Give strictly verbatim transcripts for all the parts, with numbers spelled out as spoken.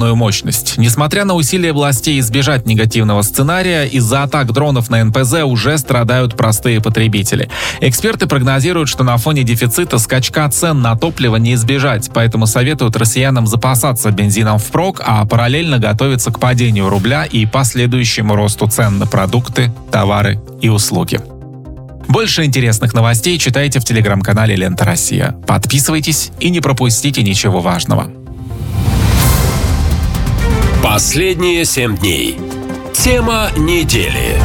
полную мощность. Несмотря на усилия властей избежать негативного сценария, из-за атак дронов на эн пэ зэ уже страдают простые потребители. Эксперты прогнозируют, что на фоне дефицита скачка цен на топливо не избежать, поэтому советуют россиянам запасаться бензином впрок, а параллельно готовиться к падению рубля и последующему росту цен на продукты, товары и услуги. Больше интересных новостей читайте в телеграм-канале «Лента Россия». Подписывайтесь и не пропустите ничего важного. Последние семь дней. Тема недели.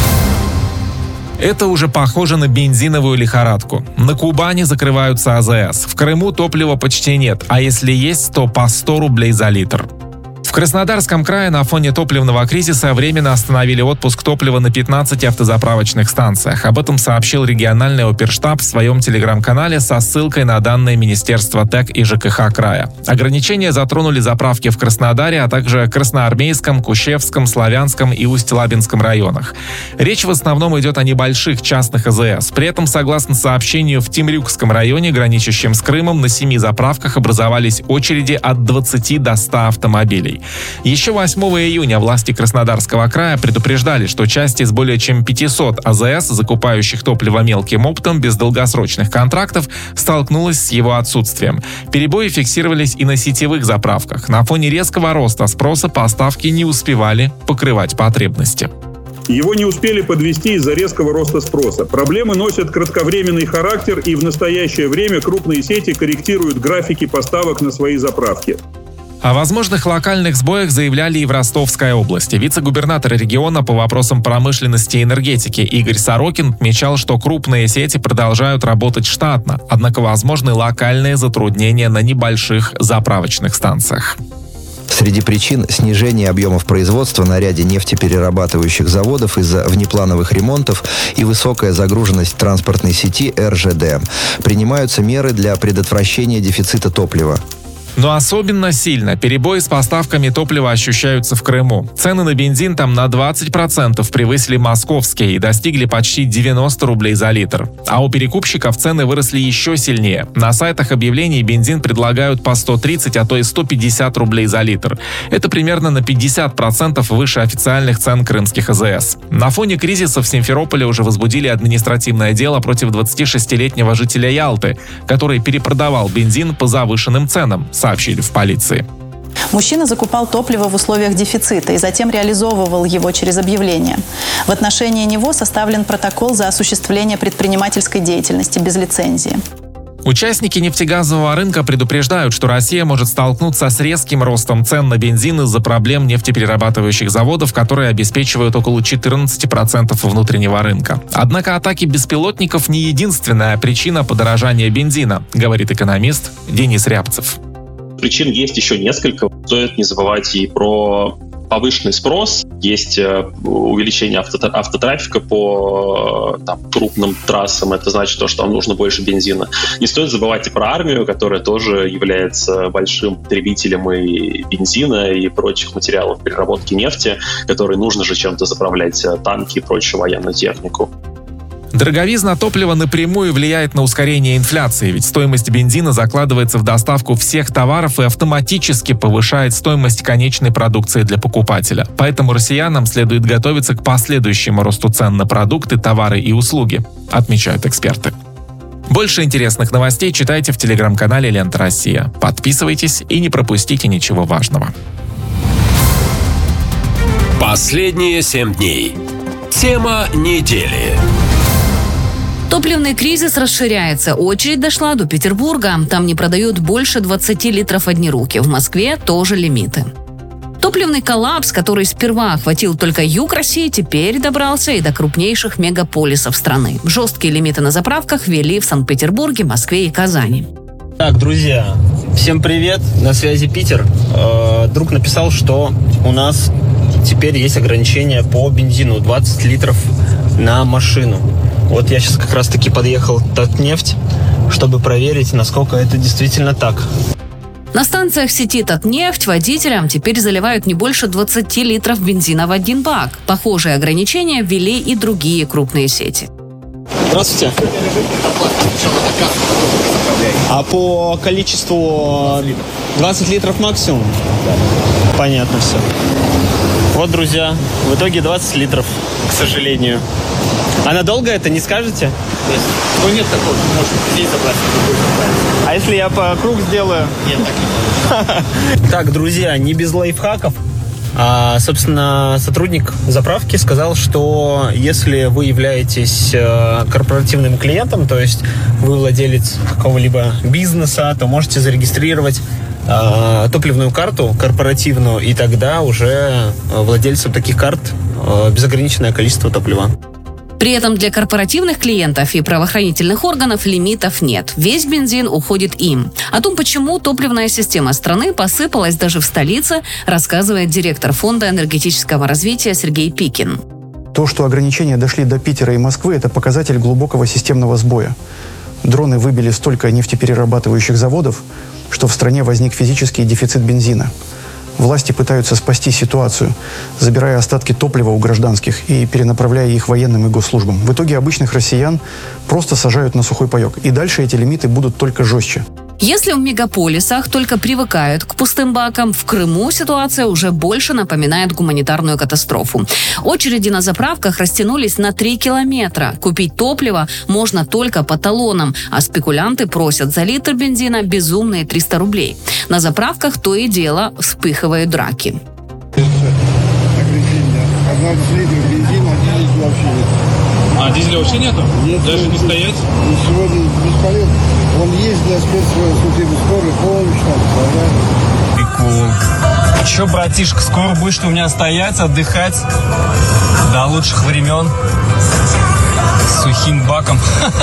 Это уже похоже на бензиновую лихорадку. На Кубани закрываются а зэ эс. В Крыму топлива почти нет, а если есть, то по сто рублей за литр. В Краснодарском крае на фоне топливного кризиса временно остановили отпуск топлива на пятнадцати автозаправочных станциях. Об этом сообщил региональный оперштаб в своем телеграм-канале со ссылкой на данные Министерства ТЭК и жэ ка ха края. Ограничения затронули заправки в Краснодаре, а также Красноармейском, Кущевском, Славянском и Усть-Лабинском районах. Речь в основном идет о небольших частных а зэ эс. При этом, согласно сообщению, в Темрюкском районе, граничащем с Крымом, на семи заправках образовались очереди от двадцати до ста автомобилей. Еще восьмого июня власти Краснодарского края предупреждали, что часть из более чем пятисот а зэ эс, закупающих топливо мелким оптом без долгосрочных контрактов, столкнулась с его отсутствием. Перебои фиксировались и на сетевых заправках. На фоне резкого роста спроса поставки не успевали покрывать потребности. Его не успели подвести из-за резкого роста спроса. Проблемы носят кратковременный характер, и в настоящее время крупные сети корректируют графики поставок на свои заправки. О возможных локальных сбоях заявляли и в Ростовской области. Вице-губернатор региона по вопросам промышленности и энергетики Игорь Сорокин отмечал, что крупные сети продолжают работать штатно, однако возможны локальные затруднения на небольших заправочных станциях. Среди причин снижения объемов производства на ряде нефтеперерабатывающих заводов из-за внеплановых ремонтов и высокая загруженность транспортной сети эр жэ дэ. Принимаются меры для предотвращения дефицита топлива. Но особенно сильно перебои с поставками топлива ощущаются в Крыму. Цены на бензин там на двадцать процентов превысили московские и достигли почти девяноста рублей за литр. А у перекупщиков цены выросли еще сильнее. На сайтах объявлений бензин предлагают по сто тридцать, а то и сто пятьдесят рублей за литр. Это примерно на пятьдесят процентов выше официальных цен крымских а зэ эс. На фоне кризиса в Симферополе уже возбудили административное дело против двадцатишестилетнего жителя Ялты, который перепродавал бензин по завышенным ценам, сообщили в полиции. Мужчина закупал топливо в условиях дефицита и затем реализовывал его через объявление. В отношении него составлен протокол за осуществление предпринимательской деятельности без лицензии. Участники нефтегазового рынка предупреждают, что Россия может столкнуться с резким ростом цен на бензин из-за проблем нефтеперерабатывающих заводов, которые обеспечивают около четырнадцати процентов внутреннего рынка. Однако атаки беспилотников не единственная причина подорожания бензина, говорит экономист Денис Рябцев. Причин есть еще несколько. Стоит не забывать и про повышенный спрос. Есть увеличение авто, автотрафика по там, крупным трассам. Это значит, то, что нам нужно больше бензина. Не стоит забывать и про армию, которая тоже является большим потребителем и бензина, и прочих материалов переработки нефти, которые нужно же чем-то заправлять танки и прочую военную технику. Дороговизна топлива напрямую влияет на ускорение инфляции, ведь стоимость бензина закладывается в доставку всех товаров и автоматически повышает стоимость конечной продукции для покупателя. Поэтому россиянам следует готовиться к последующему росту цен на продукты, товары и услуги, отмечают эксперты. Больше интересных новостей читайте в телеграм-канале «Лента Россия». Подписывайтесь и не пропустите ничего важного. Последние семь дней. Тема недели. Топливный кризис расширяется. Очередь дошла до Петербурга. Там не продают больше двадцати литров одни руки. В Москве тоже лимиты. Топливный коллапс, который сперва охватил только юг России, теперь добрался и до крупнейших мегаполисов страны. Жесткие лимиты на заправках ввели в Санкт-Петербурге, Москве и Казани. Так, друзья, всем привет. На связи Питер. Э, друг написал, что у нас теперь есть ограничения по бензину. двадцать литров на машину. Вот я сейчас как раз-таки подъехал в Татнефть, чтобы проверить, насколько это действительно так. На станциях сети Татнефть водителям теперь заливают не больше двадцати литров бензина в один бак. Похожие ограничения ввели и другие крупные сети. Здравствуйте. А по количеству двадцать литров максимум? Понятно все. Вот, друзья, в итоге двадцать литров, к сожалению. А надолго это, не скажете? Ну, нет такого, может здесь забрать. А если я по круг сделаю? Нет, так не можно. Так, друзья, не без лайфхаков. А, собственно, сотрудник заправки сказал, что если вы являетесь э, корпоративным клиентом, то есть вы владелец какого-либо бизнеса, то можете зарегистрировать э, топливную карту корпоративную, и тогда уже владельцам таких карт э, безограниченное количество топлива. При этом для корпоративных клиентов и правоохранительных органов лимитов нет. Весь бензин уходит им. О том, почему топливная система страны посыпалась даже в столице, рассказывает директор Фонда энергетического развития Сергей Пикин. То, что ограничения дошли до Питера и Москвы, это показатель глубокого системного сбоя. Дроны выбили столько нефтеперерабатывающих заводов, что в стране возник физический дефицит бензина. Власти пытаются спасти ситуацию, забирая остатки топлива у гражданских и перенаправляя их военным и госслужбам. В итоге обычных россиян просто сажают на сухой паек. И дальше эти лимиты будут только жестче. Если в мегаполисах только привыкают к пустым бакам, в Крыму ситуация уже больше напоминает гуманитарную катастрофу. Очереди на заправках растянулись на три километра. Купить топливо можно только по талонам, а спекулянты просят за литр бензина безумные триста рублей. На заправках то и дело вспыхивают драки. А дизеля вообще нету? Нет, даже не стоять? Сегодня бесполезно. Он есть для спецслужбы скорой помощи, там, Прикол. Че, братишка, скоро будешь у меня стоять, отдыхать до лучших времен с сухим баком.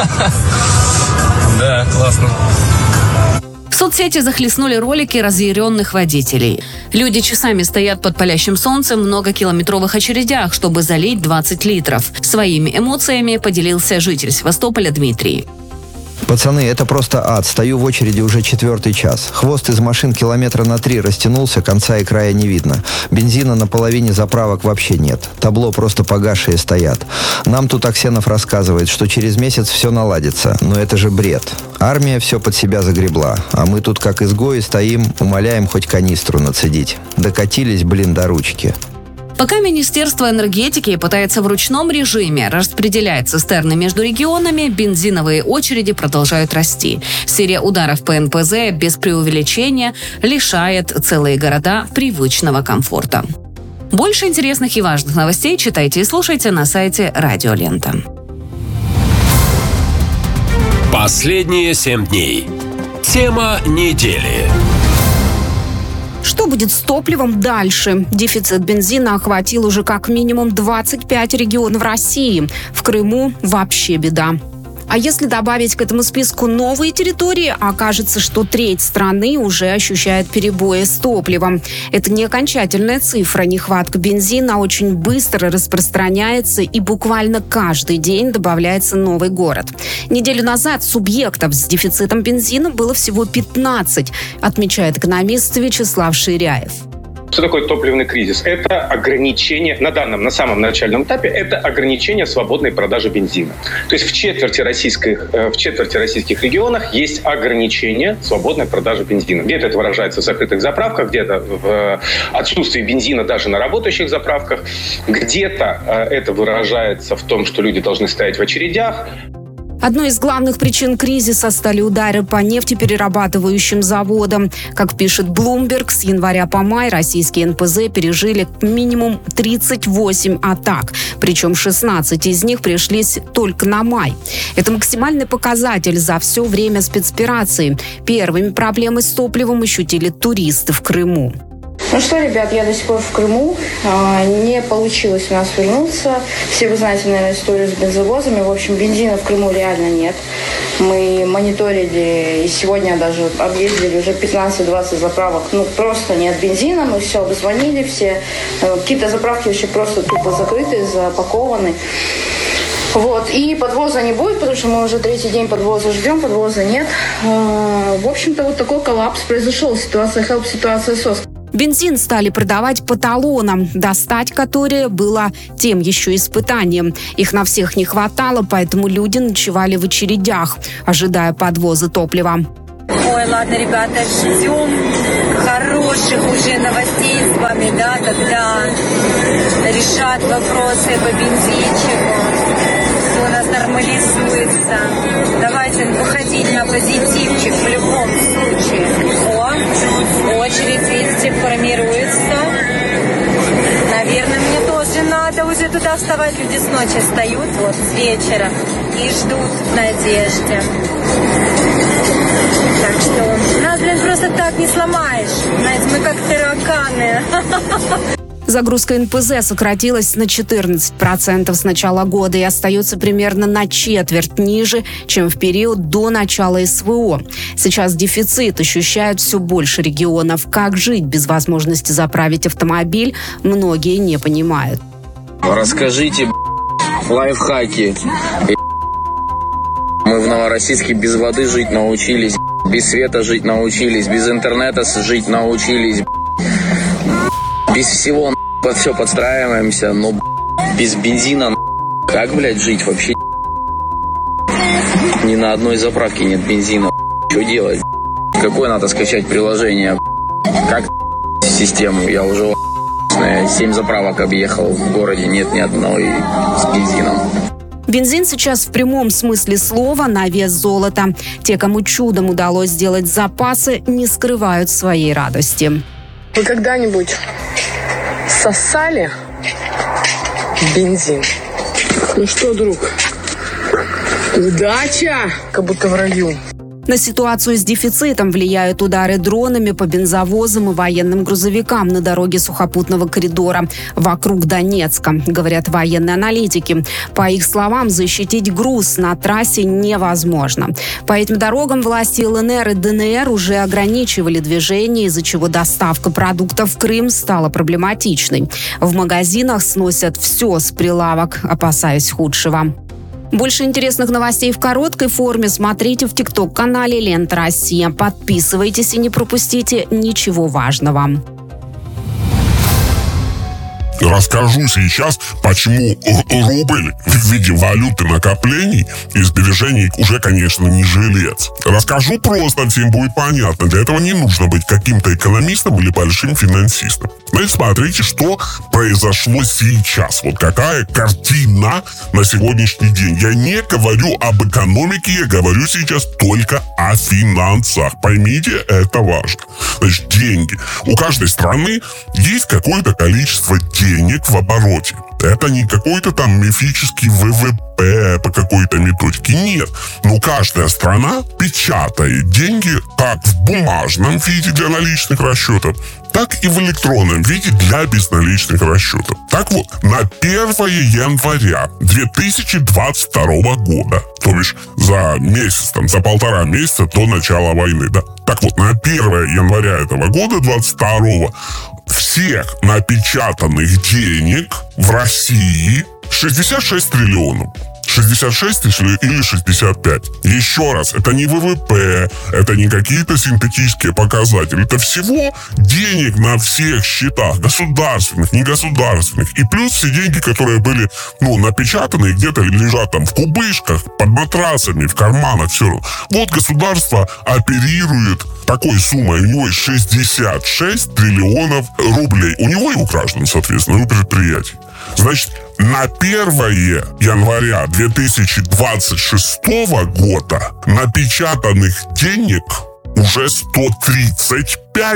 Да, классно. В соцсети захлестнули ролики разъяренных водителей. Люди часами стоят под палящим солнцем в многокилометровых очередях, чтобы залить двадцать литров. Своими эмоциями поделился житель Севастополя Дмитрий. Пацаны, это просто ад. Стою в очереди уже четвертый час. Хвост из машин километра на три растянулся, конца и края не видно. Бензина на половине заправок вообще нет. Табло просто погасшие стоят. Нам тут Аксенов рассказывает, что через месяц все наладится. Но это же бред. Армия все под себя загребла. А мы тут как изгои стоим, умоляем хоть канистру нацедить. Докатились, блин, до ручки. Пока Министерство энергетики пытается в ручном режиме распределять цистерны между регионами, бензиновые очереди продолжают расти. Серия ударов по эн пэ зэ без преувеличения лишает целые города привычного комфорта. Больше интересных и важных новостей читайте и слушайте на сайте Радио Лента. Последние семь дней. Тема недели. Что будет с топливом дальше? Дефицит бензина охватил уже как минимум двадцать пять регионов России. В Крыму вообще беда. А если добавить к этому списку новые территории, окажется, что треть страны уже ощущает перебои с топливом. Это не окончательная цифра. Нехватка бензина очень быстро распространяется, и буквально каждый день добавляется новый город. Неделю назад субъектов с дефицитом бензина было всего пятнадцать, отмечает экономист Вячеслав Ширяев. Что такое топливный кризис? Это ограничение, на данном, на самом начальном этапе, это ограничение свободной продажи бензина. То есть в четверти российских, в четверти российских регионах есть ограничение свободной продажи бензина. Где-то это выражается в закрытых заправках, где-то в отсутствии бензина даже на работающих заправках, где-то это выражается в том, что люди должны стоять в очередях. Одной из главных причин кризиса стали удары по нефтеперерабатывающим заводам. Как пишет Bloomberg, с января по май российские эн пэ зэ пережили минимум тридцать восемь атак. Причем шестнадцать из них пришлись только на май. Это максимальный показатель за все время спецоперации. Первыми проблемы с топливом ощутили туристы в Крыму. Ну что, ребят, я до сих пор в Крыму. Не получилось у нас вернуться. Все вы знаете, наверное, историю с бензовозами. В общем, бензина в Крыму реально нет. Мы мониторили, и сегодня даже объездили уже пятнадцать-двадцать заправок. Ну, просто нет бензина. Мы все обзвонили, все. Какие-то заправки вообще просто тупо закрыты, запакованы. Вот, и подвоза не будет, потому что мы уже третий день подвоза ждем, подвоза нет. В общем-то, вот такой коллапс произошел. Ситуация хелп, ситуация сос. Бензин стали продавать по талонам, достать которые было тем еще испытанием. Их на всех не хватало, поэтому люди ночевали в очередях, ожидая подвоза топлива. Ой, ладно, ребята, ждем хороших уже новостей с вами, да, когда решат вопросы по бензинчику, все у нас нормализуется. Давайте выходить на позитивчик в любом случае. О, очередь, видите, формируется. Наверное, мне тоже надо уже туда вставать. Люди с ночи встают, вот, с вечера, и ждут в надежде. Так что нас, блин, просто так не сломаешь. Знаете, мы как тараканы. Загрузка эн пэ зэ сократилась на четырнадцать процентов с начала года и остается примерно на четверть ниже, чем в период до начала эс вэ о. Сейчас дефицит ощущают все больше регионов. Как жить без возможности заправить автомобиль, многие не понимают. Расскажите, лайфхаки. Мы в Новороссийске без воды жить научились, без света жить научились, без интернета жить научились, без всего под все подстраиваемся, но без бензина как, блядь, жить вообще? Ни на одной заправке нет бензина. Что делать? Какое надо скачать приложение? Как систему? Я уже семь заправок объехал в городе, нет ни одной с бензином. Бензин сейчас в прямом смысле слова на вес золота. Те, кому чудом удалось сделать запасы, не скрывают своей радости. Вы когда-нибудь сосали бензин? Ну что, друг, удача, как будто в раю. На ситуацию с дефицитом влияют удары дронами по бензовозам и военным грузовикам на дороге сухопутного коридора вокруг Донецка, говорят военные аналитики. По их словам, защитить груз на трассе невозможно. По этим дорогам власти эл эн эр и дэ эн эр уже ограничивали движение, из-за чего доставка продуктов в Крым стала проблематичной. В магазинах сносят все с прилавок, опасаясь худшего. Больше интересных новостей в короткой форме смотрите в тикток-канале «Лента Россия». Подписывайтесь и не пропустите ничего важного. Расскажу сейчас, почему рубль в виде валюты накоплений и сбережений уже, конечно, не жилец. Расскажу просто, всем будет понятно. Для этого не нужно быть каким-то экономистом или большим финансистом. Значит, смотрите, что произошло сейчас. Вот какая картина на сегодняшний день. Я не говорю об экономике, я говорю сейчас только о финансах. Поймите, это важно. Значит, деньги. У каждой страны есть какое-то количество денег. денег в обороте. Это не какой-то там мифический вэ вэ пэ по какой-то методике. Нет. Но каждая страна печатает деньги как в бумажном виде для наличных расчетов, так и в электронном виде для безналичных расчетов. Так вот, на первое января две тысячи двадцать второго года, то бишь за месяц, там, за полтора месяца до начала войны, да. Так вот, на первое января этого года, двадцать второго, всех напечатанных денег в России шестьдесят шесть триллионов. шестьдесят шесть или шестьдесят пять. Еще раз, это не вэ вэ пэ, это не какие-то синтетические показатели. Это всего денег на всех счетах, государственных, негосударственных. И плюс все деньги, которые были, ну, напечатаны и где-то лежат там в кубышках, под матрасами, в карманах, все равно. Вот государство оперирует такой суммой. У него есть шестьдесят шесть триллионов рублей. У него и у граждан, соответственно, и у предприятий. Значит, на первое января две тысячи двадцать шестого года напечатанных денег уже сто тридцать пять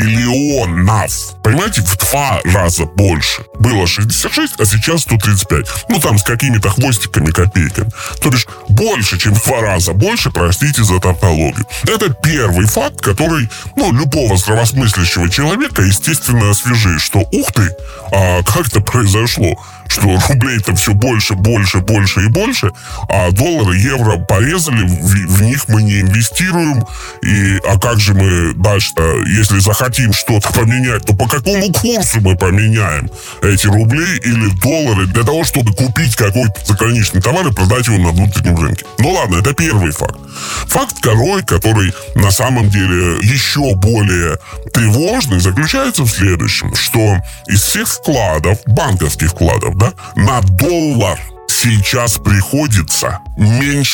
триллионов. Понимаете, в два раза больше. Было шестьдесят шесть, а сейчас сто тридцать пять. Ну, там с какими-то хвостиками, копейками. То бишь, больше, чем в два раза больше, простите за тавтологию. Это первый факт, который, ну, любого здравомыслящего человека, естественно, освежит, что, ух ты, а как это произошло? Что рублей-то все больше, больше, больше и больше, а доллары, евро порезали, в, в них мы не инвестируем. И, а как же мы дальше-то, если захотим что-то поменять, то по какому курсу мы поменяем эти рубли или доллары для того, чтобы купить какой-то заграничный товар и продать его на внутреннем рынке? Ну ладно, это первый факт. Факт второй, который на самом деле еще более тревожный, заключается в следующем, что из всех вкладов, банковских вкладов, да, на доллар сейчас приходится меньше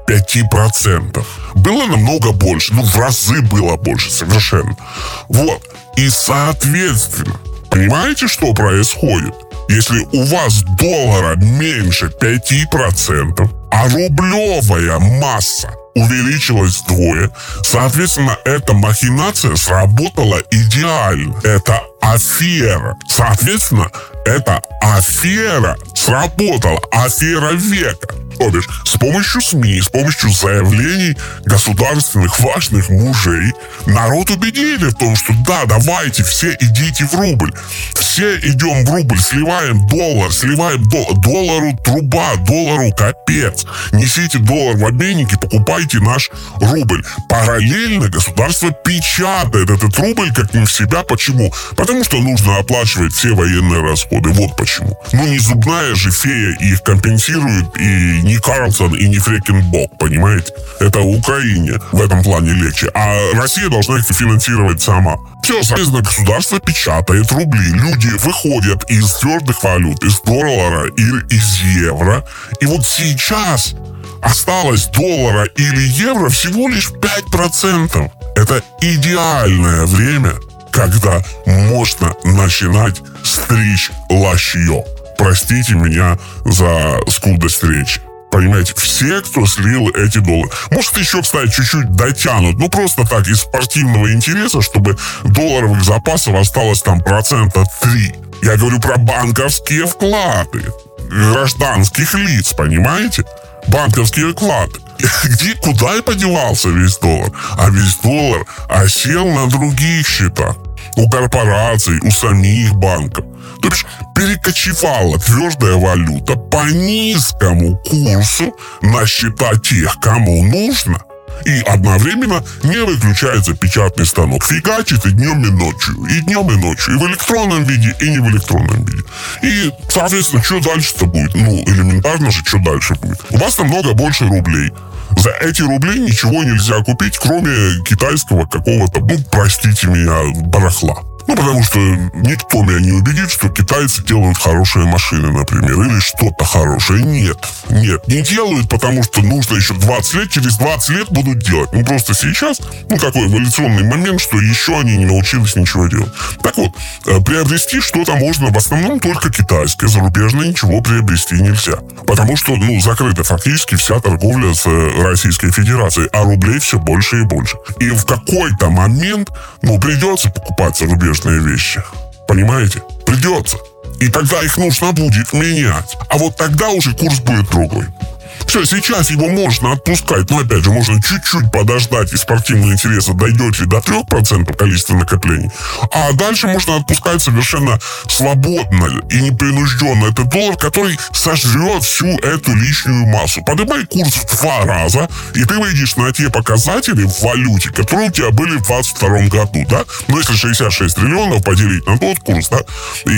пяти процентов. Было намного больше, ну, в разы было больше совершенно. Вот. И, соответственно, понимаете, что происходит? Если у вас доллара меньше пяти процентов, а рублевая масса увеличилась вдвое, соответственно, эта махинация сработала идеально. Это афера. Соответственно, эта афера сработала. Афера века. То бишь, с помощью СМИ, с помощью заявлений государственных важных мужей народ убедили в том, что да, давайте, все идите в рубль. Все идем в рубль, сливаем доллар, сливаем доллар. Доллару труба, доллару капец. Несите доллар в обменники, покупайте наш рубль. Параллельно государство печатает этот рубль как не в себя. Почему? Потому что нужно оплачивать все военные расходы. Вот почему. Ну, не зубная же фея их компенсирует, и не Карлсон, и не Фрекенбок, понимаете? Это Украине в этом плане легче. А Россия должна их финансировать сама. Все, соответственно, государство печатает рубли. Люди выходят из твердых валют, из доллара или из евро. И вот сейчас осталось доллара или евро всего лишь пять процентов. Это идеальное время, когда можно начинать стричь лащье. Простите меня за скудость речи. Понимаете, все, кто слил эти доллары. Может, еще, кстати, чуть-чуть дотянут. Ну, просто так, из спортивного интереса, чтобы долларовых запасов осталось там процента три. Я говорю про банковские вклады гражданских лиц, понимаете? Банковские вклады. Где, куда и подевался весь доллар? А весь доллар осел на других счетах. У корпораций, у самих банков. То бишь, перекочевала твердая валюта по низкому курсу на счета тех, кому нужно. И одновременно не выключается печатный станок. Фигачит и днем, и ночью. И днем, и ночью. И в электронном виде, и не в электронном виде. И, соответственно, что дальше-то будет? Ну, элементарно же, что дальше будет? У вас намного больше рублей. За эти рубли ничего нельзя купить, кроме китайского какого-то, ну, простите меня, барахла. Ну, потому что никто меня не убедит, что китайцы делают хорошие машины, например, или что-то хорошее. Нет, нет, не делают, потому что нужно еще двадцать лет, через двадцать лет будут делать. Ну, просто сейчас, ну, какой эволюционный момент, что еще они не научились ничего делать. Так вот, приобрести что-то можно в основном только китайское, зарубежное ничего приобрести нельзя. Потому что, ну, закрыта фактически вся торговля с Российской Федерацией, а рублей все больше и больше. И в какой-то момент, ну, придется покупать зарубежные вещи. Понимаете? Придется. И тогда их нужно будет менять. А вот тогда уже курс будет другой. Все, сейчас его можно отпускать, но опять же, можно чуть-чуть подождать, и спортивного интереса дойдете до трех процентов количества накоплений, а дальше можно отпускать совершенно свободно и непринужденно. Это доллар, который сожрет всю эту лишнюю массу. Поднимай курс в два раза, и ты выйдешь на те показатели в валюте, которые у тебя были в двадцать втором году, да? Но если шестьдесят шесть триллионов поделить на тот курс, да,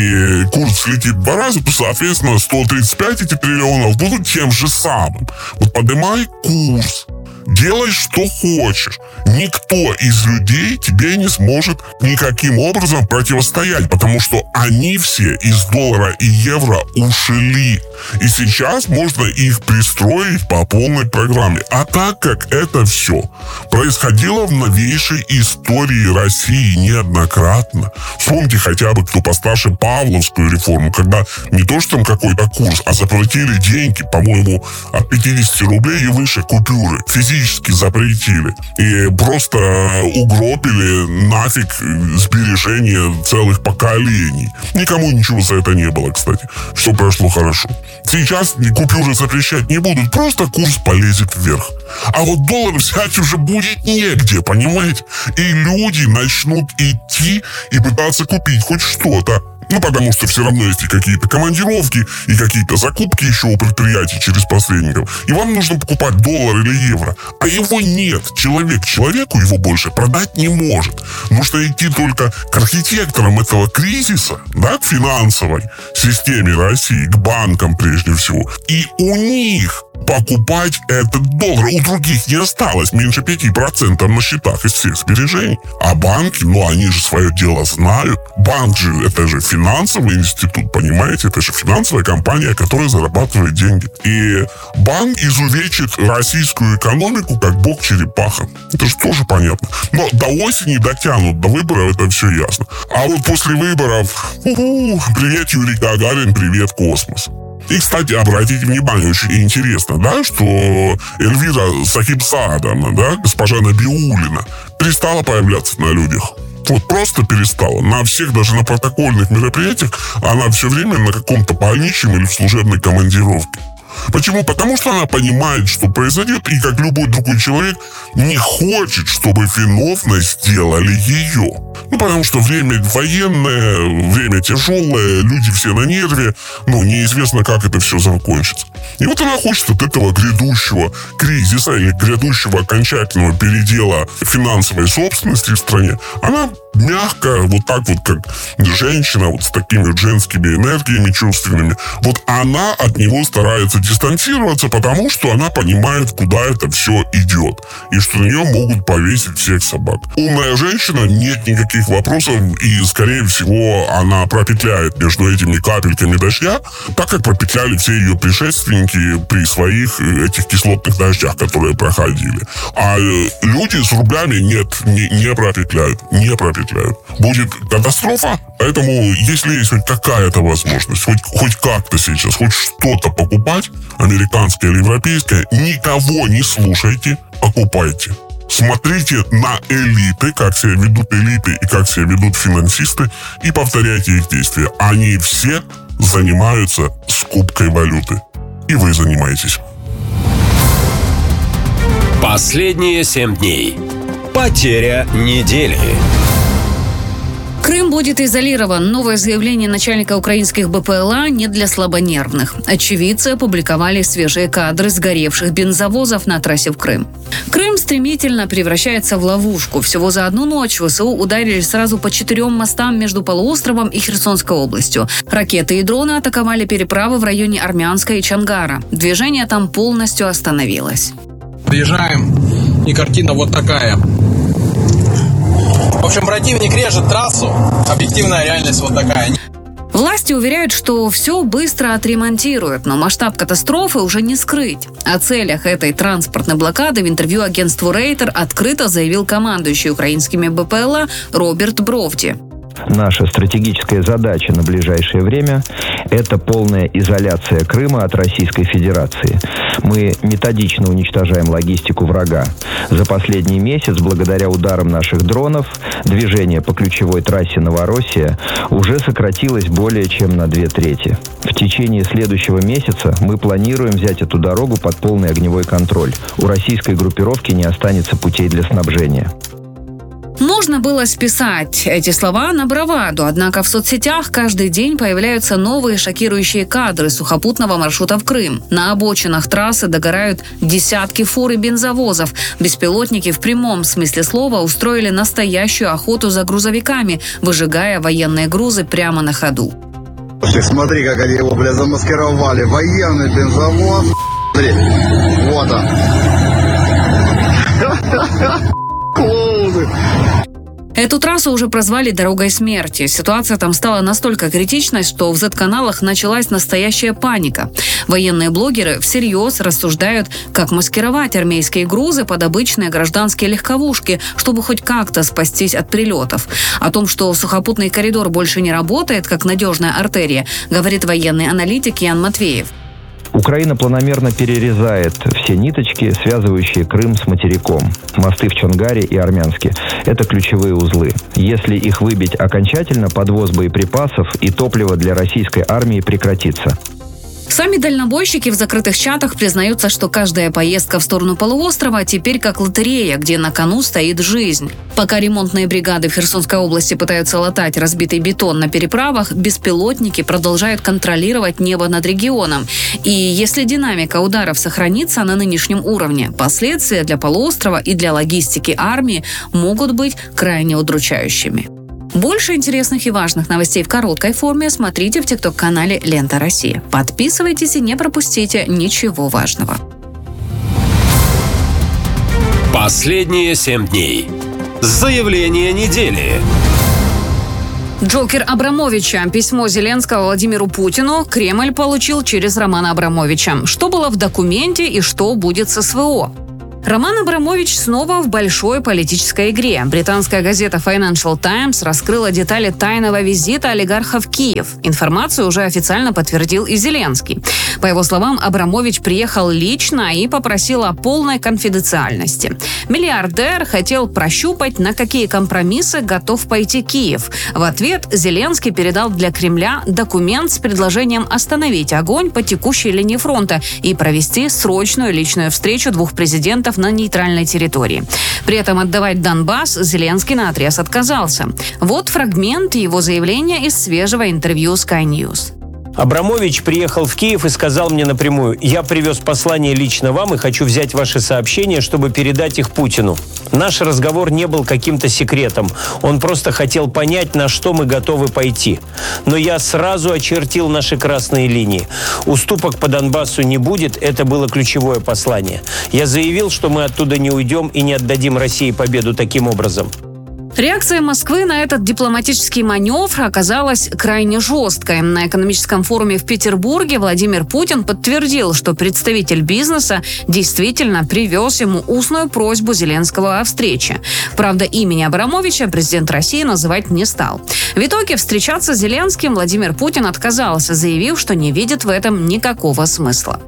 и курс слетит в два раза, то, соответственно, сто тридцать пять эти триллионов будут тем же самым. Вот поднимай курс, делай, что хочешь. Никто из людей тебе не сможет никаким образом противостоять, потому что они все из доллара и евро ушли. И сейчас можно их пристроить по полной программе. А так как это все происходило в новейшей истории России неоднократно. Вспомните хотя бы, кто постарше, Павловскую реформу, когда не то что там какой-то курс, а запретили деньги, по-моему, от пятидесяти рублей и выше купюры. Физически запретили. И просто угробили нафиг сбережения целых поколений. Никому ничего за это не было, кстати. Что прошло хорошо. Сейчас купюры запрещать не будут, просто курс полезет вверх. А вот доллар взять уже будет негде, понимаете? И люди начнут идти и пытаться купить хоть что-то. Ну, потому что все равно есть и какие-то командировки, и какие-то закупки еще у предприятий через посредников. И вам нужно покупать доллар или евро. А его нет. Человек человеку его больше продать не может. Нужно идти только к архитекторам этого кризиса, да, к финансовой системе России, к банкам прежде всего. И у них покупать этот доллар. У других не осталось меньше пяти процентов на счетах из всех сбережений. А банки, ну, они же свое дело знают. Банк же, это же финансовый институт, понимаете? Это же финансовая компания, которая зарабатывает деньги. И банк изувечит российскую экономику, как бог-черепаха. Это же тоже понятно. Но до осени дотянут, до выборов это все ясно. А вот после выборов, у-у, привет, Юрий Гагарин, привет, космос. И, кстати, обратите внимание, очень интересно, да, что Эльвира Сахибзадовна, да, госпожа Набиуллина, перестала появляться на людях. Вот просто перестала. На всех, даже на протокольных мероприятиях, она все время на каком-то больничном или в служебной командировке. Почему? Потому что она понимает, что произойдет, и как любой другой человек не хочет, чтобы виновной сделали ее. Ну, потому что время военное, время тяжелое, люди все на нерве, ну, неизвестно, как это все закончится. И вот она хочет от этого грядущего кризиса или грядущего окончательного передела финансовой собственности в стране, она мягко, вот так вот, как женщина, вот с такими вот женскими энергиями чувственными, вот она от него старается дистанцироваться, потому что она понимает, куда это все идет, и что на нее могут повесить всех собак. Умная женщина, нет никаких вопросов, и, скорее всего, она пропетляет между этими капельками дождя, так как пропетляли все ее предшественники при своих этих кислотных дождях, которые проходили. А люди с рублями нет, не, не пропетляют, не пропетляют. Будет катастрофа, поэтому если есть хоть какая-то возможность, хоть, хоть как-то сейчас, хоть что-то покупать, американское или европейское, никого не слушайте, покупайте. Смотрите на элиты, как себя ведут элиты и как себя ведут финансисты, и повторяйте их действия. Они все занимаются скупкой валюты. И вы занимаетесь. Последние семь дней. Потеря недели. Крым будет изолирован. Новое заявление начальника украинских БПЛА не для слабонервных. Очевидцы опубликовали свежие кадры сгоревших бензовозов на трассе в Крым. Крым стремительно превращается в ловушку. Всего за одну ночь ВСУ ударили сразу по четырем мостам между полуостровом и Херсонской областью. Ракеты и дроны атаковали переправы в районе Армянска и Чонгара. Движение там полностью остановилось. Приезжаем, и картина вот такая. В общем, противник режет трассу, объективная реальность вот такая. Власти уверяют, что все быстро отремонтируют, но масштаб катастрофы уже не скрыть. О целях этой транспортной блокады в интервью агентству Рейтер открыто заявил командующий украинскими БПЛА Роберт Бровди. Наша стратегическая задача на ближайшее время – это полная изоляция Крыма от Российской Федерации. Мы методично уничтожаем логистику врага. За последний месяц, благодаря ударам наших дронов, движение по ключевой трассе Новороссия уже сократилось более чем на две трети. В течение следующего месяца мы планируем взять эту дорогу под полный огневой контроль. У российской группировки не останется путей для снабжения. Можно было списать эти слова на браваду, однако в соцсетях каждый день появляются новые шокирующие кадры сухопутного маршрута в Крым. На обочинах трассы догорают десятки фур и бензовозов. Беспилотники в прямом смысле слова устроили настоящую охоту за грузовиками, выжигая военные грузы прямо на ходу. Ты смотри, как они его, бля, замаскировали. Военный бензовоз. Смотри, вот он. Эту трассу уже прозвали «дорогой смерти». Ситуация там стала настолько критичной, что в зет-каналах началась настоящая паника. Военные блогеры всерьез рассуждают, как маскировать армейские грузы под обычные гражданские легковушки, чтобы хоть как-то спастись от прилетов. О том, что сухопутный коридор больше не работает, как надежная артерия, говорит военный аналитик Ян Матвеев. Украина планомерно перерезает все ниточки, связывающие Крым с материком. Мосты в Чонгаре и Армянске – это ключевые узлы. Если их выбить окончательно, подвоз боеприпасов и топлива для российской армии прекратится. Сами дальнобойщики в закрытых чатах признаются, что каждая поездка в сторону полуострова теперь как лотерея, где на кону стоит жизнь. Пока ремонтные бригады в Херсонской области пытаются латать разбитый бетон на переправах, беспилотники продолжают контролировать небо над регионом. И если динамика ударов сохранится на нынешнем уровне, последствия для полуострова и для логистики армии могут быть крайне удручающими. Больше интересных и важных новостей в короткой форме смотрите в тикток-канале «Лента Россия». Подписывайтесь и не пропустите ничего важного. Последние семь дней. Заявление недели. Джокер Абрамовича. Письмо Зеленского Владимиру Путину Кремль получил через Романа Абрамовича. Что было в документе и что будет с СВО? Роман Абрамович снова в большой политической игре. Британская газета Financial Times раскрыла детали тайного визита олигарха в Киев. Информацию уже официально подтвердил и Зеленский. По его словам, Абрамович приехал лично и попросил о полной конфиденциальности. Миллиардер хотел прощупать, на какие компромиссы готов пойти Киев. В ответ Зеленский передал для Кремля документ с предложением остановить огонь по текущей линии фронта и провести срочную личную встречу двух президентов на нейтральной территории. При этом отдавать Донбасс Зеленский наотрез отказался. Вот фрагмент его заявления из свежего интервью Sky News. Абрамович приехал в Киев и сказал мне напрямую: «Я привез послание лично вам и хочу взять ваши сообщения, чтобы передать их Путину». Наш разговор не был каким-то секретом. Он просто хотел понять, на что мы готовы пойти. Но я сразу очертил наши красные линии. Уступок по Донбассу не будет, это было ключевое послание. Я заявил, что мы оттуда не уйдем и не отдадим России победу таким образом. Реакция Москвы на этот дипломатический маневр оказалась крайне жесткой. На экономическом форуме в Петербурге Владимир Путин подтвердил, что представитель бизнеса действительно привез ему устную просьбу Зеленского о встрече. Правда, имени Абрамовича президент России называть не стал. В итоге встречаться с Зеленским Владимир Путин отказался, заявив, что не видит в этом никакого смысла.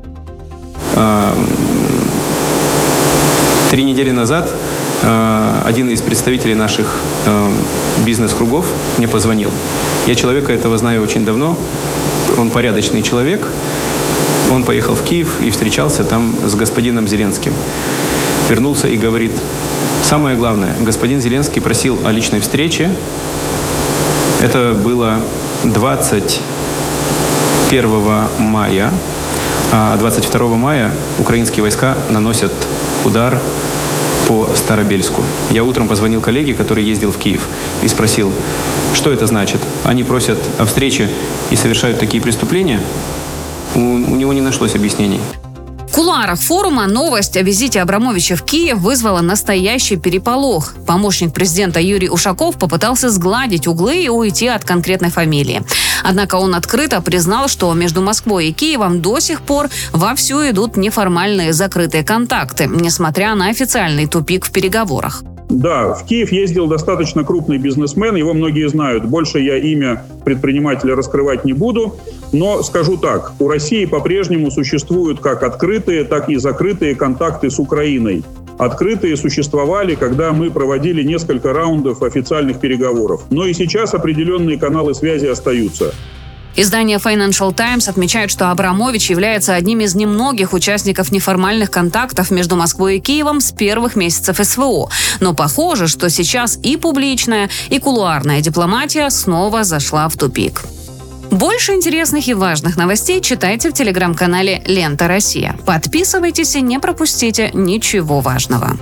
Три недели назад один из представителей наших бизнес-кругов мне позвонил. Я человека этого знаю очень давно. Он порядочный человек. Он поехал в Киев и встречался там с господином Зеленским. Вернулся и говорит: самое главное, господин Зеленский просил о личной встрече. Это было двадцать первого мая. А двадцать второго мая украинские войска наносят удар по Старобельску. Я утром позвонил коллеге, который ездил в Киев, и спросил, что это значит. Они просят о встрече и совершают такие преступления. У, у него не нашлось объяснений. В кулуарах форума новость о визите Абрамовича в Киев вызвала настоящий переполох. Помощник президента Юрий Ушаков попытался сгладить углы и уйти от конкретной фамилии. Однако он открыто признал, что между Москвой и Киевом до сих пор вовсю идут неформальные закрытые контакты, несмотря на официальный тупик в переговорах. Да, в Киев ездил достаточно крупный бизнесмен, его многие знают. Больше я имя предпринимателя раскрывать не буду, но скажу так, у России по-прежнему существуют как открытые, так и закрытые контакты с Украиной. Открытые существовали, когда мы проводили несколько раундов официальных переговоров. Но и сейчас определенные каналы связи остаются. Издание Financial Times отмечает, что Абрамович является одним из немногих участников неформальных контактов между Москвой и Киевом с первых месяцев СВО. Но похоже, что сейчас и публичная, и кулуарная дипломатия снова зашла в тупик. Больше интересных и важных новостей читайте в телеграм-канале «Лента Россия». Подписывайтесь и не пропустите ничего важного.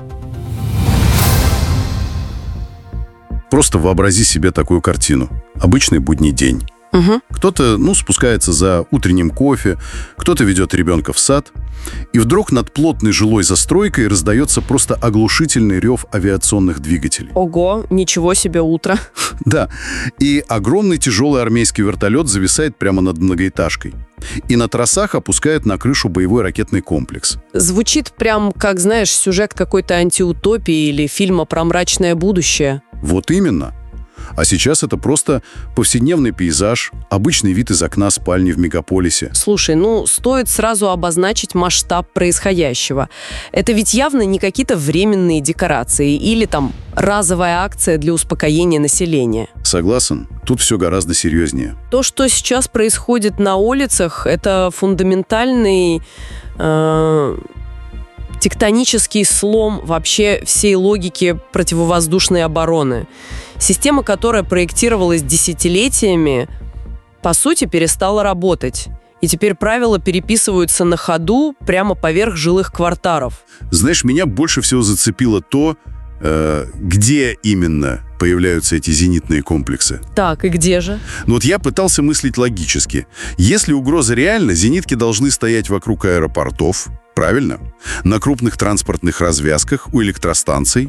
Просто вообрази себе такую картину. Обычный будний день. Угу. Кто-то, ну, спускается за утренним кофе, кто-то ведет ребенка в сад, и вдруг над плотной жилой застройкой раздается просто оглушительный рев авиационных двигателей. Ого, ничего себе утро. Да, и огромный тяжелый армейский вертолет зависает прямо над многоэтажкой. И на тросах опускают на крышу боевой ракетный комплекс. Звучит прям, как, знаешь, сюжет какой-то антиутопии или фильма про мрачное будущее. Вот именно. А сейчас это просто повседневный пейзаж, обычный вид из окна спальни в мегаполисе. Слушай, ну, стоит сразу обозначить масштаб происходящего. Это ведь явно не какие-то временные декорации или там разовая акция для успокоения населения. Согласен. Тут все гораздо серьезнее. То, что сейчас происходит на улицах, это фундаментальный э, тектонический слом вообще всей логики противовоздушной обороны. Система, которая проектировалась десятилетиями, по сути, перестала работать. И теперь правила переписываются на ходу прямо поверх жилых кварталов. Знаешь, меня больше всего зацепило то, э, где именно появляются эти зенитные комплексы. Так, и где же? Ну вот я пытался мыслить логически. Если угроза реальна, зенитки должны стоять вокруг аэропортов, Правильно. На крупных транспортных развязках, у электростанций,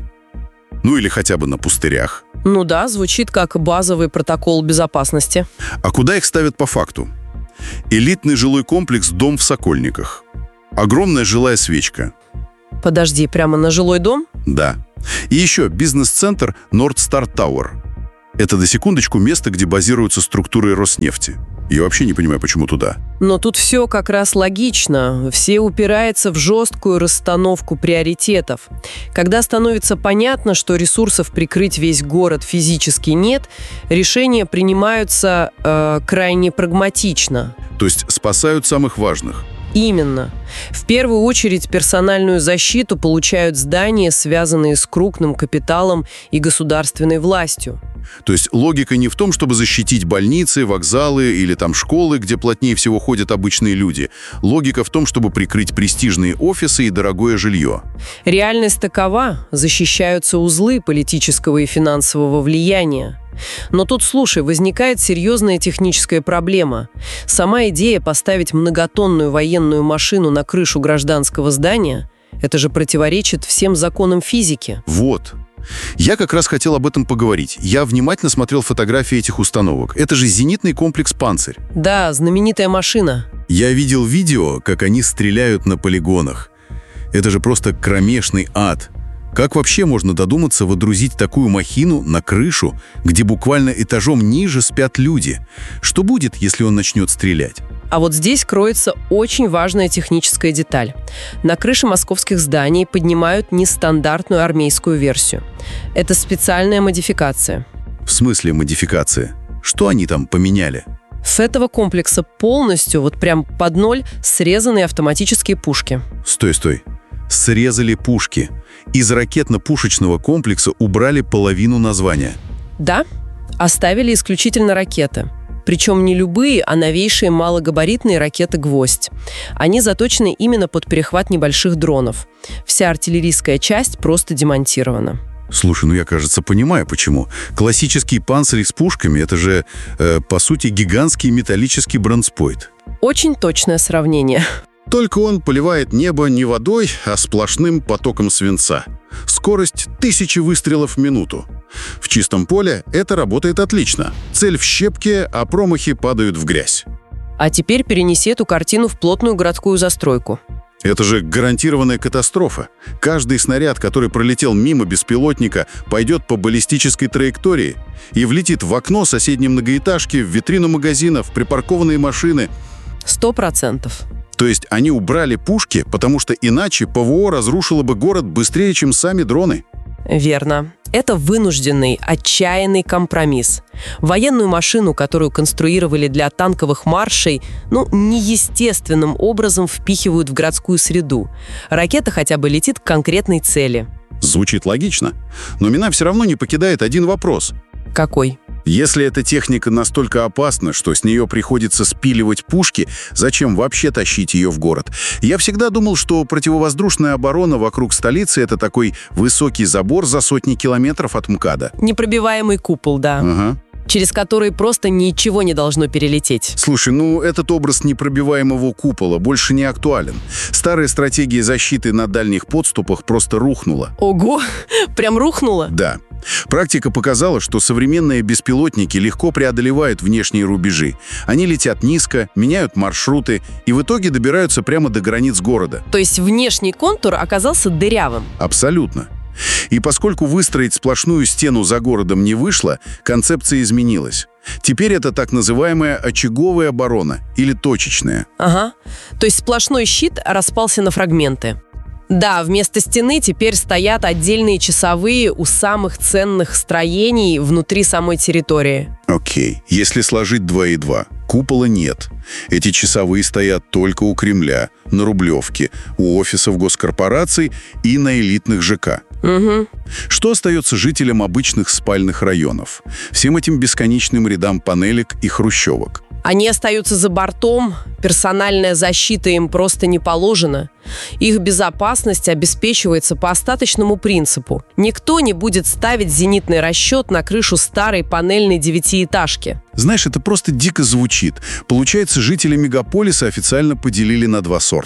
ну или хотя бы на пустырях. Ну да, звучит как базовый протокол безопасности. А куда их ставят по факту? Элитный жилой комплекс «Дом в Сокольниках». Огромная жилая свечка. Подожди, прямо на жилой дом? Да. И еще бизнес-центр Nordstart Tower. Это, до секундочку, место, где базируются структуры Роснефти. Я вообще не понимаю, почему туда. Но тут все как раз логично. Все упирается в жесткую расстановку приоритетов. Когда становится понятно, что ресурсов прикрыть весь город физически нет, решения принимаются э, крайне прагматично. То есть спасают самых важных. Именно. В первую очередь персональную защиту получают здания, связанные с крупным капиталом и государственной властью. То есть логика не в том, чтобы защитить больницы, вокзалы или там школы, где плотнее всего ходят обычные люди. Логика в том, чтобы прикрыть престижные офисы и дорогое жилье. Реальность такова. Защищаются узлы политического и финансового влияния. Но тут, слушай, возникает серьезная техническая проблема. Сама идея поставить многотонную военную машину на крышу гражданского здания – это же противоречит всем законам физики. Вот. Я как раз хотел об этом поговорить. Я внимательно смотрел фотографии этих установок. Это же зенитный комплекс «Панцирь». Да, знаменитая машина. Я видел видео, как они стреляют на полигонах. Это же просто кромешный ад. Как вообще можно додуматься водрузить такую махину на крышу, где буквально этажом ниже спят люди? Что будет, если он начнет стрелять? А вот здесь кроется очень важная техническая деталь. На крыше московских зданий поднимают нестандартную армейскую версию. Это специальная модификация. В смысле модификация? Что они там поменяли? С этого комплекса полностью, вот прям под ноль, срезаны автоматические пушки. Стой, стой. Срезали пушки. Из ракетно-пушечного комплекса убрали половину названия. Да, оставили исключительно ракеты. Причем не любые, а новейшие малогабаритные ракеты «Гвоздь». Они заточены именно под перехват небольших дронов. Вся артиллерийская часть просто демонтирована. Слушай, ну я, кажется, понимаю, почему. Классический «Панцирь» с пушками – это же, э, по сути, гигантский металлический бронспойт. Очень точное сравнение. Только он поливает небо не водой, а сплошным потоком свинца. Скорость тысячи выстрелов в минуту. В чистом поле это работает отлично. Цель в щепке, а промахи падают в грязь. А теперь перенеси эту картину в плотную городскую застройку. Это же гарантированная катастрофа. Каждый снаряд, который пролетел мимо беспилотника, пойдет по баллистической траектории и влетит в окно соседней многоэтажки, в витрину магазина, в припаркованные машины. Сто процентов. То есть они убрали пушки, потому что иначе ПВО разрушило бы город быстрее, чем сами дроны. Верно. Это вынужденный, отчаянный компромисс. Военную машину, которую конструировали для танковых маршей, ну, неестественным образом впихивают в городскую среду. Ракета хотя бы летит к конкретной цели. Звучит логично. Но меня все равно не покидает один вопрос. Какой? Если эта техника настолько опасна, что с нее приходится спиливать пушки, зачем вообще тащить ее в город? Я всегда думал, что противовоздушная оборона вокруг столицы – это такой высокий забор за сотни километров от МКАДа. Непробиваемый купол, да. Ага. Через который просто ничего не должно перелететь. Слушай, ну этот образ непробиваемого купола больше не актуален. Старая стратегия защиты на дальних подступах просто рухнула. Ого, прям рухнула? Да. Практика показала, что современные беспилотники легко преодолевают внешние рубежи. Они летят низко, меняют маршруты и в итоге добираются прямо до границ города. То есть внешний контур оказался дырявым? Абсолютно. И поскольку выстроить сплошную стену за городом не вышло, концепция изменилась. Теперь это так называемая очаговая оборона или точечная. Ага. То есть сплошной щит распался на фрагменты. Да, вместо стены теперь стоят отдельные часовые у самых ценных строений внутри самой территории. Окей, если сложить два и два, купола нет. Эти часовые стоят только у Кремля, на Рублевке, у офисов госкорпораций и на элитных ЖК. Угу. Что остается жителям обычных спальных районов? Всем этим бесконечным рядам панелек и хрущевок. Они остаются за бортом, персональная защита им просто не положена. Их безопасность обеспечивается по остаточному принципу. Никто не будет ставить зенитный расчет на крышу старой панельной девятиэтажки. Знаешь, это просто дико звучит. Получается, жители мегаполиса официально поделили на два сорта.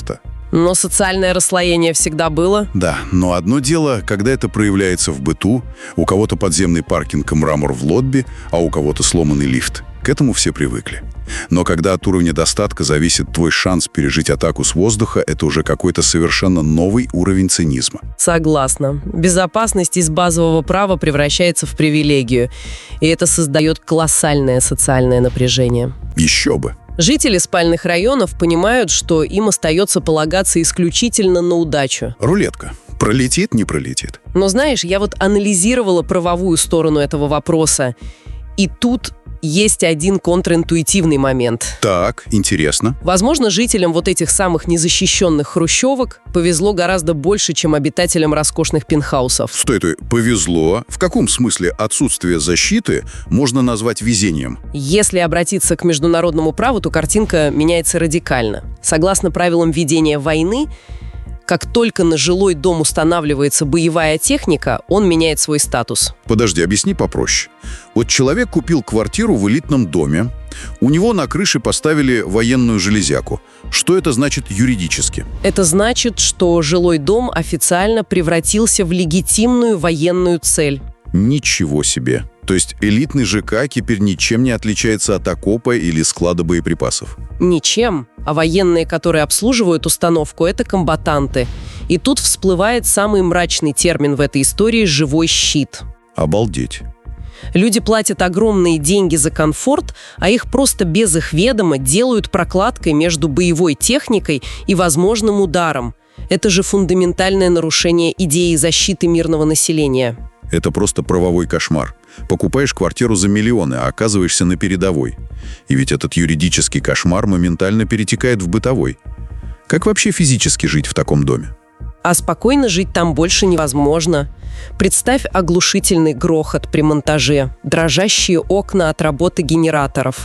Но социальное расслоение всегда было. Да, но одно дело, когда это проявляется в быту, у кого-то подземный паркинг и мрамор в лобби, а у кого-то сломанный лифт. К этому все привыкли. Но когда от уровня достатка зависит твой шанс пережить атаку с воздуха, это уже какой-то совершенно новый уровень цинизма. Согласна. Безопасность из базового права превращается в привилегию. И это создает колоссальное социальное напряжение. Еще бы. Жители спальных районов понимают, что им остается полагаться исключительно на удачу. Рулетка. Пролетит, не пролетит. Но знаешь, я вот анализировала правовую сторону этого вопроса. И тут есть один контринтуитивный момент. Так, интересно. Возможно, жителям вот этих самых незащищенных хрущевок повезло гораздо больше, чем обитателям роскошных пентхаусов. Стой, стой, повезло? В каком смысле отсутствие защиты можно назвать везением? Если обратиться к международному праву, то картинка меняется радикально. Согласно правилам ведения войны, как только на жилой дом устанавливается боевая техника, он меняет свой статус. Подожди, объясни попроще. Вот человек купил квартиру в элитном доме, у него на крыше поставили военную железяку. Что это значит юридически? Это значит, что жилой дом официально превратился в легитимную военную цель. Ничего себе. То есть элитный ЖК теперь ничем не отличается от окопа или склада боеприпасов? Ничем. А военные, которые обслуживают установку, это комбатанты. И тут всплывает самый мрачный термин в этой истории – живой щит. Обалдеть. Люди платят огромные деньги за комфорт, а их просто без их ведома делают прокладкой между боевой техникой и возможным ударом. Это же фундаментальное нарушение идеи защиты мирного населения. Это просто правовой кошмар. Покупаешь квартиру за миллионы, а оказываешься на передовой. И ведь этот юридический кошмар моментально перетекает в бытовой. Как вообще физически жить в таком доме? А спокойно жить там больше невозможно. Представь оглушительный грохот при монтаже, дрожащие окна от работы генераторов.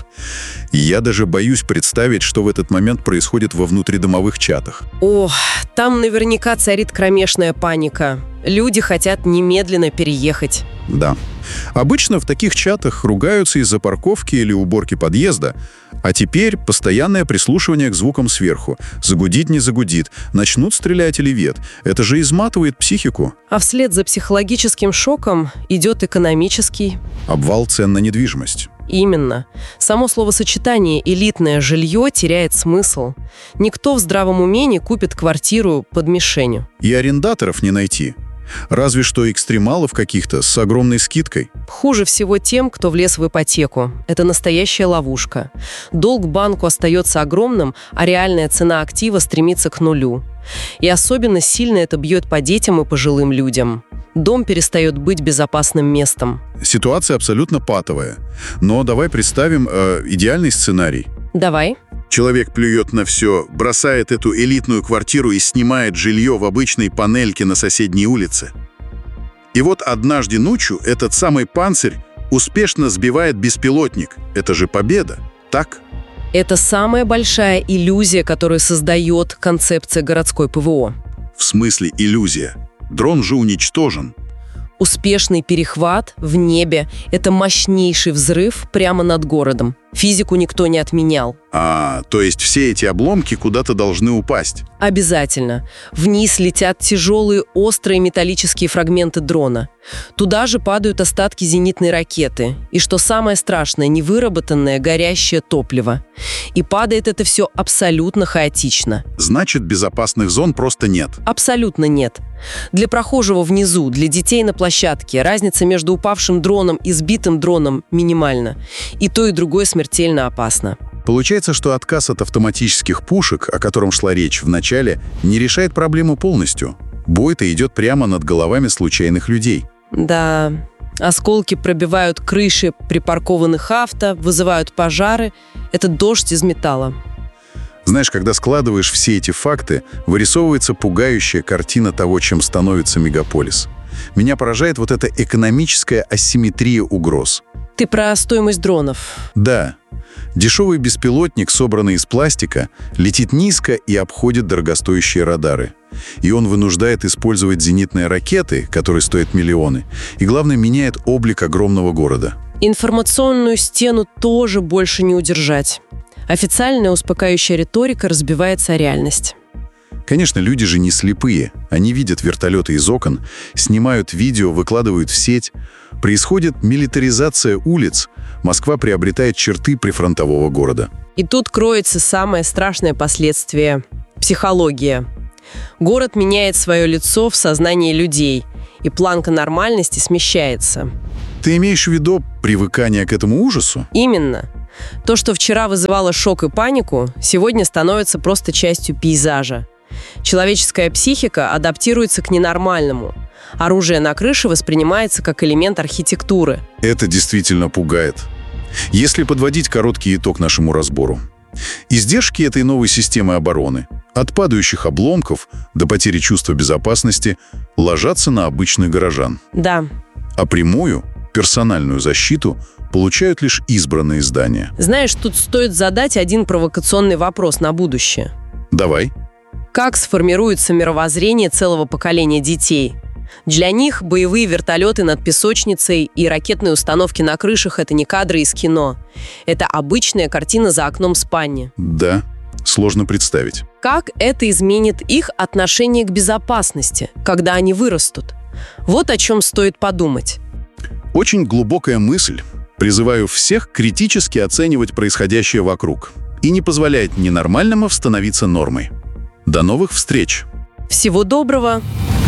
Я даже боюсь представить, что в этот момент происходит во внутридомовых чатах. О, там наверняка царит кромешная паника. Люди хотят немедленно переехать. Да. Обычно в таких чатах ругаются из-за парковки или уборки подъезда, а теперь постоянное прислушивание к звукам сверху. Загудит, не загудит, начнут стрелять или нет. Это же изматывает психику. А вслед за психологическим шоком идет экономический. Обвал цен на недвижимость. Именно. Само словосочетание «элитное жилье» теряет смысл. Никто в здравом уме не купит квартиру под мишенью. И арендаторов не найти. Разве что экстремалов каких-то с огромной скидкой. Хуже всего тем, кто влез в ипотеку. Это настоящая ловушка. Долг банку остается огромным, а реальная цена актива стремится к нулю. И особенно сильно это бьет по детям и пожилым людям. Дом перестает быть безопасным местом. Ситуация абсолютно патовая. Но давай представим э, идеальный сценарий. Давай. Человек плюет на все, бросает эту элитную квартиру и снимает жилье в обычной панельке на соседней улице. И вот однажды ночью этот самый панцирь успешно сбивает беспилотник. Это же победа, так? Это самая большая иллюзия, которую создает концепция городской ПВО. В смысле иллюзия? Дрон же уничтожен. Успешный перехват в небе – это мощнейший взрыв прямо над городом. Физику никто не отменял. А, то есть все эти обломки куда-то должны упасть? Обязательно. Вниз летят тяжелые острые металлические фрагменты дрона. Туда же падают остатки зенитной ракеты. И что самое страшное, невыработанное горящее топливо. И падает это все абсолютно хаотично. Значит, безопасных зон просто нет? Абсолютно нет. Для прохожего внизу, для детей на площадке разница между упавшим дроном и сбитым дроном минимальна. И то, и другое смертельно опасно. Получается, что отказ от автоматических пушек, о котором шла речь в начале, не решает проблему полностью. Бой-то идет прямо над головами случайных людей. Да, осколки пробивают крыши припаркованных авто, вызывают пожары. Это дождь из металла. Знаешь, когда складываешь все эти факты, вырисовывается пугающая картина того, чем становится мегаполис. Меня поражает вот эта экономическая асимметрия угроз. Ты про стоимость дронов? Да. Дешевый беспилотник, собранный из пластика, летит низко и обходит дорогостоящие радары. И он вынуждает использовать зенитные ракеты, которые стоят миллионы, и, главное, меняет облик огромного города. Информационную стену тоже больше не удержать. Официальная успокаивающая риторика разбивается о реальность. Конечно, люди же не слепые. Они видят вертолеты из окон, снимают видео, выкладывают в сеть. Происходит милитаризация улиц. Москва приобретает черты прифронтового города. И тут кроется самое страшное последствие – психология. Город меняет свое лицо в сознании людей, и планка нормальности смещается. Ты имеешь в виду привыкание к этому ужасу? Именно. То, что вчера вызывало шок и панику, сегодня становится просто частью пейзажа. Человеческая психика адаптируется к ненормальному. Оружие на крыше воспринимается как элемент архитектуры. Это действительно пугает. Если подводить короткий итог нашему разбору. Издержки этой новой системы обороны, от падающих обломков до потери чувства безопасности, ложатся на обычных горожан. Да. А прямую, персональную защиту получают лишь избранные здания. Знаешь, тут стоит задать один провокационный вопрос на будущее. Давай. Как сформируется мировоззрение целого поколения детей? Для них боевые вертолеты над песочницей и ракетные установки на крышах – это не кадры из кино. Это обычная картина за окном спальни. Да, сложно представить. Как это изменит их отношение к безопасности, когда они вырастут? Вот о чем стоит подумать. Очень глубокая мысль. Призываю всех критически оценивать происходящее вокруг и не позволять ненормальному становиться нормой. До новых встреч! Всего доброго!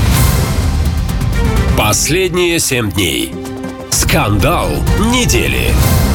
Последние семь дней. Скандал недели.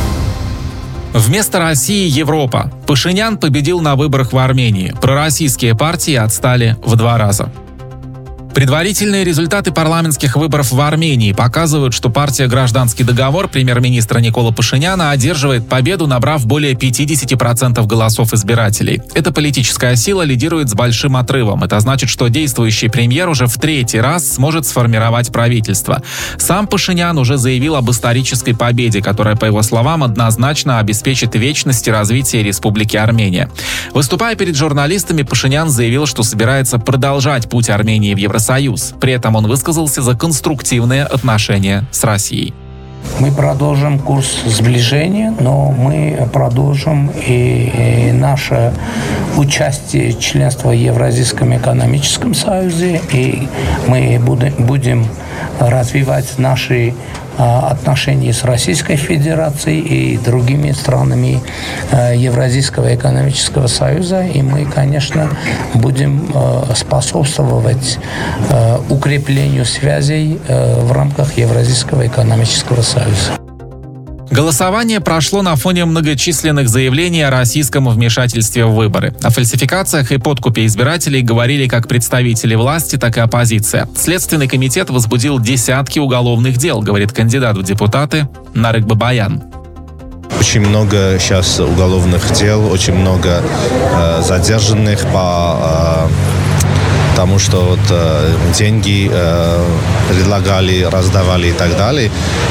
Вместо России Европа. Пашинян победил на выборах в Армении. Пророссийские партии отстали в два раза. Предварительные результаты парламентских выборов в Армении показывают, что партия «Гражданский договор» премьер-министра Никола Пашиняна одерживает победу, набрав более пятьдесят процентов голосов избирателей. Эта политическая сила лидирует с большим отрывом. Это значит, что действующий премьер уже в третий раз сможет сформировать правительство. Сам Пашинян уже заявил об исторической победе, которая, по его словам, однозначно обеспечит вечность и развитие Республики Армения. Выступая перед журналистами, Пашинян заявил, что собирается продолжать путь Армении в Евросоюз. Союз. При этом он высказался за конструктивные отношения с Россией. Мы продолжим курс сближения, но мы продолжим и, и наше участие, членство в Евразийском экономическом союзе, и мы будем, будем развивать наши отношения с Российской Федерацией и другими странами Евразийского экономического союза. И мы, конечно, будем способствовать укреплению связей в рамках Евразийского экономического союза. Голосование прошло на фоне многочисленных заявлений о российском вмешательстве в выборы. О фальсификациях и подкупе избирателей говорили как представители власти, так и оппозиция. Следственный комитет возбудил десятки уголовных дел, говорит кандидат в депутаты Нарык Бабаян. Очень много сейчас уголовных дел, очень много э, задержанных по... Э, Потому что вот, э, деньги э, предлагали, раздавали и так далее.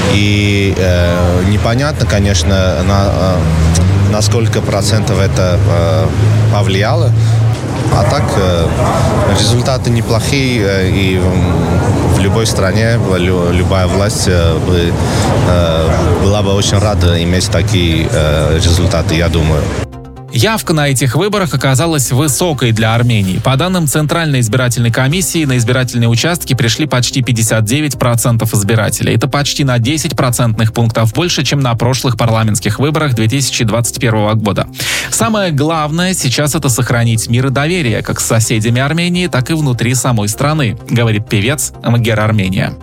И э, непонятно, конечно, на, э, на сколько процентов это э, повлияло. А так э, результаты неплохие. Э, и в любой стране, лю, любая власть э, бы, э, была бы очень рада иметь такие э, результаты, я думаю. Явка на этих выборах оказалась высокой для Армении. По данным Центральной избирательной комиссии, на избирательные участки пришли почти пятьдесят девять процентов избирателей. Это почти на десять процентных пунктов больше, чем на прошлых парламентских выборах две тысячи двадцать первого года. Самое главное сейчас — это сохранить мир и доверие как с соседями Армении, так и внутри самой страны, говорит певец Магер Армения.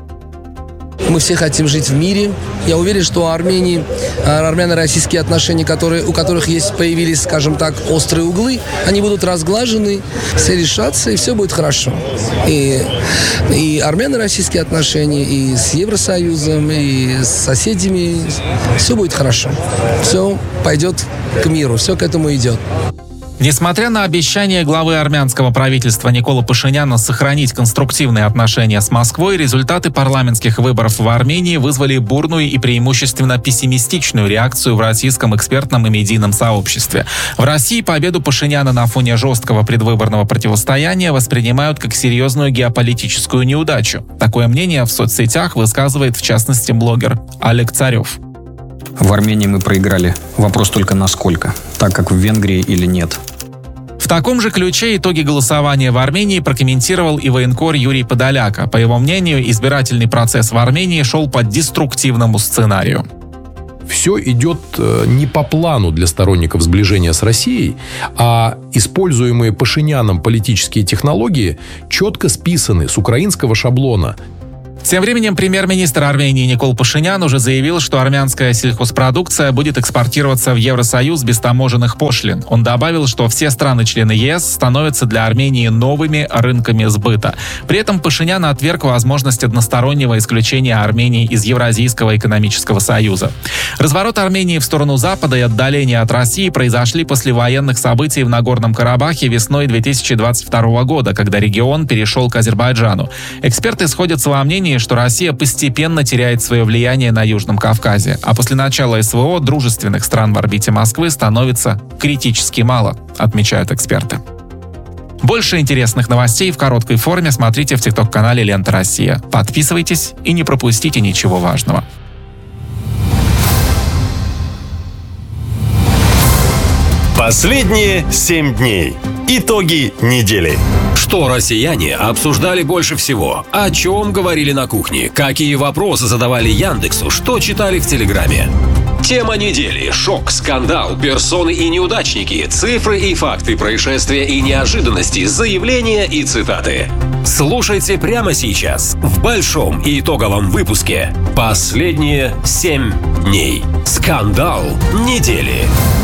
Мы все хотим жить в мире. Я уверен, что у Армении, армяно-российские отношения, которые, у которых есть, появились, скажем так, острые углы, они будут разглажены, все решатся, и все будет хорошо. И, и армяно-российские отношения, и с Евросоюзом, и с соседями, все будет хорошо. Все пойдет к миру, все к этому идет. Несмотря на обещание главы армянского правительства Никола Пашиняна сохранить конструктивные отношения с Москвой, результаты парламентских выборов в Армении вызвали бурную и преимущественно пессимистичную реакцию в российском экспертном и медийном сообществе. В России победу Пашиняна на фоне жесткого предвыборного противостояния воспринимают как серьезную геополитическую неудачу. Такое мнение в соцсетях высказывает, в частности, блогер Олег Царев. В Армении мы проиграли. Вопрос только насколько. Так как в Венгрии или нет. В таком же ключе итоги голосования в Армении прокомментировал и военкор Юрий Подоляка. По его мнению, избирательный процесс в Армении шел по деструктивному сценарию. Все идет не по плану для сторонников сближения с Россией, а используемые Пашиняном политические технологии четко списаны с украинского шаблона. Тем временем премьер-министр Армении Никол Пашинян уже заявил, что армянская сельхозпродукция будет экспортироваться в Евросоюз без таможенных пошлин. Он добавил, что все страны-члены ЕС становятся для Армении новыми рынками сбыта. При этом Пашинян отверг возможность одностороннего исключения Армении из Евразийского экономического союза. Разворот Армении в сторону Запада и отдаление от России произошли после военных событий в Нагорном Карабахе весной две тысячи двадцать второго года, когда регион перешел к Азербайджану. Эксперты сходятся во мнении, что Россия постепенно теряет свое влияние на Южном Кавказе, а после начала СВО дружественных стран в орбите Москвы становится критически мало, отмечают эксперты. Больше интересных новостей в короткой форме смотрите в тикток-канале «Лента Россия». Подписывайтесь и не пропустите ничего важного. Последние семь дней. Итоги недели. Что россияне обсуждали больше всего? О чем говорили на кухне? Какие вопросы задавали Яндексу? Что читали в Телеграме? Тема недели. Шок, скандал, персоны и неудачники, цифры и факты, происшествия и неожиданности, заявления и цитаты. Слушайте прямо сейчас в большом и итоговом выпуске «Последние семь дней». Скандал недели.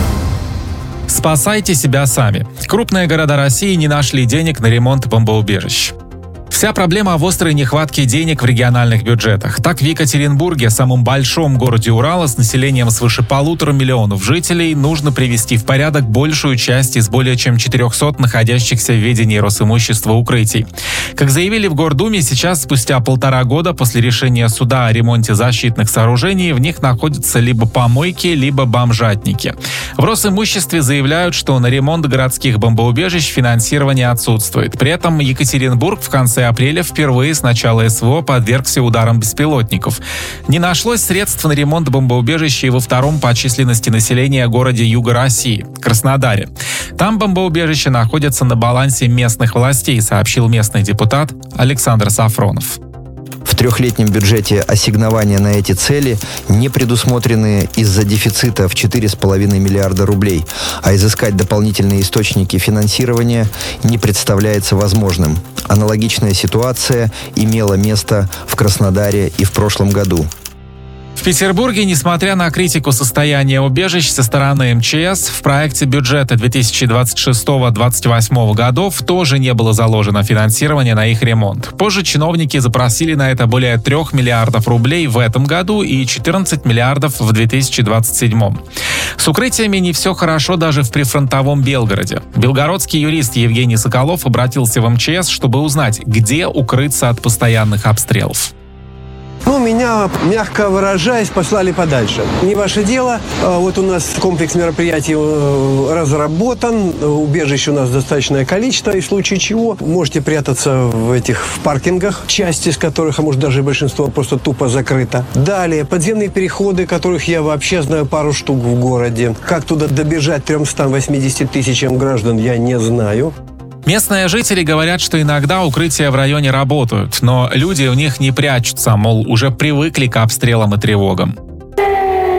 Спасайте себя сами. Крупные города России не нашли денег на ремонт бомбоубежищ. Вся проблема в острой нехватке денег в региональных бюджетах. Так, в Екатеринбурге, самом большом городе Урала, с населением свыше полутора миллионов жителей, нужно привести в порядок большую часть из более чем четырехсот находящихся в ведении Росимущества укрытий. Как заявили в Гордуме, сейчас, спустя полтора года после решения суда о ремонте защитных сооружений, в них находятся либо помойки, либо бомжатники. В Росимуществе заявляют, что на ремонт городских бомбоубежищ финансирование отсутствует. При этом Екатеринбург в конце апреля впервые с начала СВО подвергся ударам беспилотников. Не нашлось средств на ремонт бомбоубежища и во втором по численности населения городе Юга России – Краснодаре. Там бомбоубежища находятся на балансе местных властей, сообщил местный депутат Александр Сафронов. В трехлетнем бюджете ассигнования на эти цели не предусмотрены из-за дефицита в четыре с половиной миллиарда рублей, а изыскать дополнительные источники финансирования не представляется возможным. Аналогичная ситуация имела место в Краснодаре и в прошлом году. В Петербурге, несмотря на критику состояния убежищ со стороны эм че эс, в проекте бюджета две тысячи двадцать шестого — две тысячи двадцать восьмого годов тоже не было заложено финансирование на их ремонт. Позже чиновники запросили на это более трех миллиардов рублей в этом году и четырнадцать миллиардов в две тысячи двадцать седьмом. С укрытиями не все хорошо даже в прифронтовом Белгороде. Белгородский юрист Евгений Соколов обратился в эм че эс, чтобы узнать, где укрыться от постоянных обстрелов. Ну, меня, мягко выражаясь, послали подальше. Не ваше дело. Вот у нас комплекс мероприятий разработан. Убежищ у нас достаточное количество. И в случае чего можете прятаться в этих в паркингах, часть из которых, а может даже большинство, просто тупо закрыто. Далее, подземные переходы, которых я вообще знаю пару штук в городе. Как туда добежать тремстам восьмидесяти тысячам граждан, я не знаю. Местные жители говорят, что иногда укрытия в районе работают, но люди в них не прячутся, мол, уже привыкли к обстрелам и тревогам.